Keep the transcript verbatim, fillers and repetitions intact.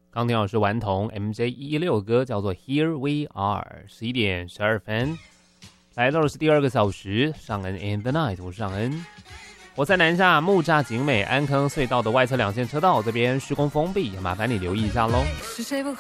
刚听到是顽童 M J 一一六歌，叫做 Here We Are， 十一点十二分，来到的是第二个小时，尚恩 in the night， 我是尚恩。我在南下木栅景美安坑隧道的外侧两线车道这边施工封闭，麻烦你留意一下咯。 是谁不